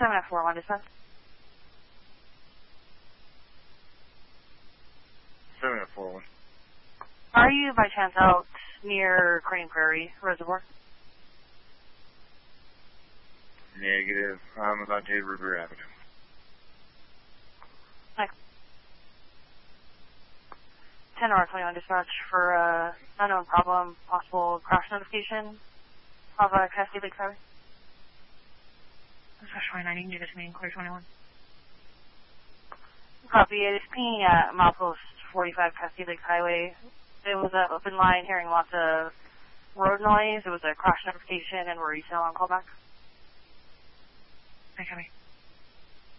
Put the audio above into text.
7 at 4-1 dispatch. 7 at 4-1. Are you by chance out near Crane Prairie Reservoir? Negative. I'm about Jade River Avenue. Thanks. 10 hour 21 dispatch for unknown problem, possible crash notification of Cascade Lake Highway. Dispatch 29, you can do this meeting, clear 21. Copy, it is pinging at milepost 45 Cascade Lake Highway. It was an open line, hearing lots of road noise. It was a crash notification, and we're still on callback. Thanks, Abby.